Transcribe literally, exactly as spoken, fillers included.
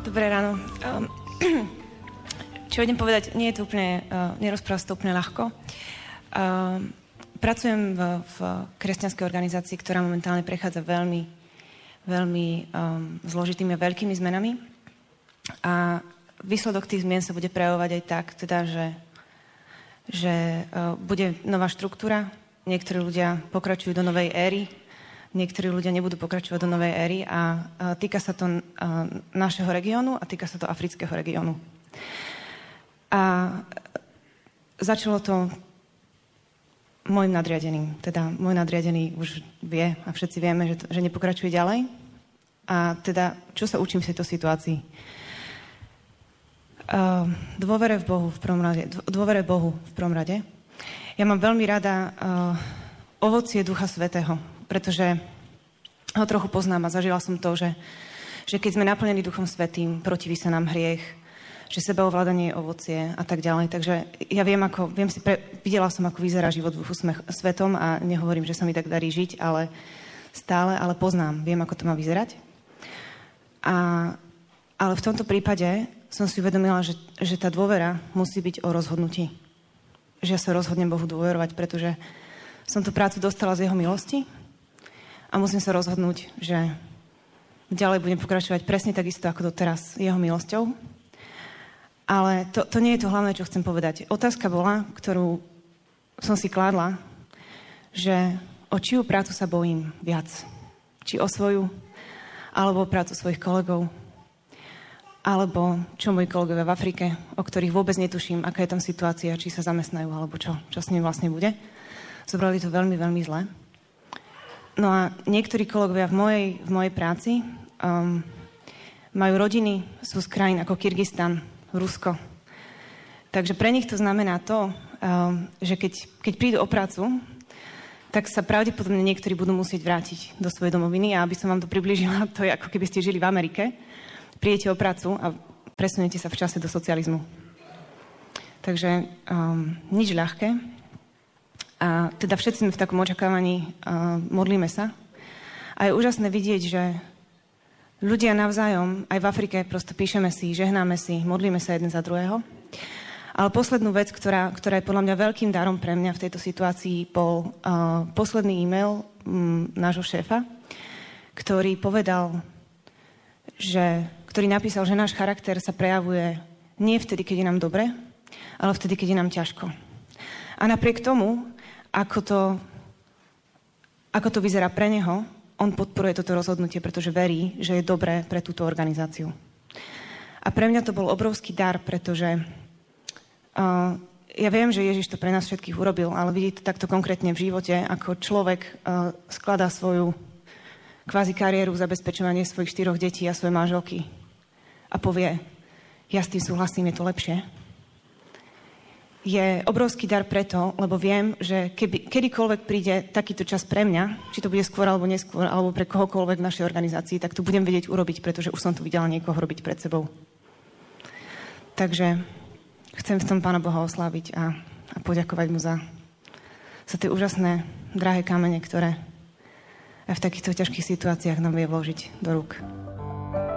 Dobré ráno. Um, čo idem povedať, nie je to úplne, uh, nerozpráva sa to úplne ľahko. Uh, pracujem v, v kresťanskej organizácii, ktorá momentálne prechádza veľmi, veľmi um, zložitými a veľkými zmenami. A výsledok tých zmien sa bude prejavovať aj tak, teda, že, že uh, bude nová štruktúra, niektorí ľudia pokračujú do novej éry, niektorí ľudia nebudú pokračovať do novej éry a, a týka sa to a, našeho regiónu a týka sa to afrického regiónu. A začalo to môjim nadriadeným. Teda môj nadriadený už vie a všetci vieme, že, to, že nepokračuje ďalej. A teda, čo sa učím v tejto situácii? Uh, dôvere v Bohu v prvom rade. Dôvere Bohu v prvom rade. Ja mám veľmi rada uh, ovocie Ducha Svätého, pretože ho trochu poznám a zažila som to, že, že keď sme naplnení Duchom Svätým, protiví sa nám hriech, že sebaovládanie je ovocie a tak ďalej. Takže ja viem, ako, viem si pre, videla som, ako vyzerá život v Duchu Svätom a nehovorím, že sa mi tak darí žiť, ale stále, ale poznám, viem, ako to má vyzerať. A, ale v tomto prípade som si uvedomila, že, že tá dôvera musí byť o rozhodnutí. Že ja sa rozhodnem Bohu dôverovať, pretože som tú prácu dostala z jeho milosti a musím sa rozhodnúť, že ďalej budem pokračovať presne takisto ako doteraz jeho milosťou. Ale to, to nie je to hlavné, čo chcem povedať. Otázka bola, ktorú som si kládla, že o čiu prácu sa bojím viac. Či o svoju, alebo o prácu svojich kolegov, alebo čo moji kolegovia v Afrike, o ktorých vôbec netuším, aká je tam situácia, či sa zamestnajú, alebo čo, čo s nimi vlastne bude. Zobrali to veľmi, veľmi zle. No a niektorí kolegovia v mojej, v mojej práci um, majú rodiny, sú z krajín ako Kyrgyzstan, Rusko. Takže pre nich to znamená to, um, že keď, keď prídu o prácu, tak sa pravdepodobne niektorí budú musieť vrátiť do svojej domoviny. A aby som vám to priblížila, to je ako keby ste žili v Amerike, prídete o prácu a presuniete sa v čase do socializmu. Takže um, nič ľahké. A teda všetci sme v takom očakávaní, uh, modlíme sa. A je úžasné vidieť, že ľudia navzájom, aj v Afrike, prosto píšeme si, žehnáme si, modlíme sa jeden za druhého. Ale poslednú vec, ktorá, ktorá je podľa mňa veľkým darom pre mňa v tejto situácii, bol uh, posledný e-mail um, nášho šéfa, ktorý povedal, že, ktorý napísal, že náš charakter sa prejavuje nie vtedy, keď je nám dobre, ale vtedy, keď je nám ťažko. A napriek tomu, Ako to, ako to vyzerá pre neho, on podporuje toto rozhodnutie, pretože verí, že je dobré pre túto organizáciu. A pre mňa to bol obrovský dar, pretože uh, ja viem, že Ježiš to pre nás všetkých urobil, ale vidí to takto konkrétne v živote, ako človek uh, skladá svoju kvázi kariéru, zabezpečovanie svojich štyroch detí a svoje manželky a povie, ja s tým súhlasím, je to lepšie. Je obrovský dar preto, lebo viem, že keby, kedykoľvek príde takýto čas pre mňa, či to bude skôr alebo neskôr, alebo pre kohokoľvek v našej organizácii, tak to budem vedieť urobiť, pretože už som tu videla niekoho robiť pred sebou. Takže chcem v tom Pána Boha osláviť a, a poďakovať mu za, za tie úžasné, drahé kamene, ktoré aj v takýchto ťažkých situáciách nám vie vložiť do rúk.